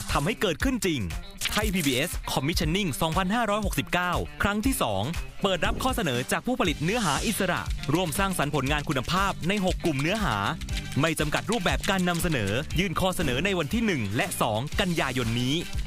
ทำให้เกิดขึ้นจริงไทย PBS Commissioning 2569 ครั้งที่ 2 เปิดรับข้อเสนอจากผู้ผลิตเนื้อหาอิสระร่วมสร้างสรรค์ผลงานคุณภาพใน 6 กลุ่มเนื้อหาไม่จำกัดรูปแบบการนำเสนอยื่นข้อเสนอในวันที่ 1 และ 2 กันยายนนี้